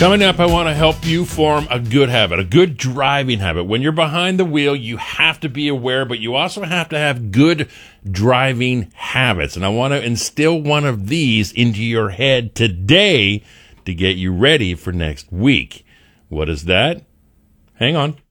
Coming up, I want to help you form a good habit, a good driving habit. When you're behind the wheel, you have to be aware, but you also have to have good driving habits. And I want to instill one of these into your head today to get you ready for next week. What is that? Hang on.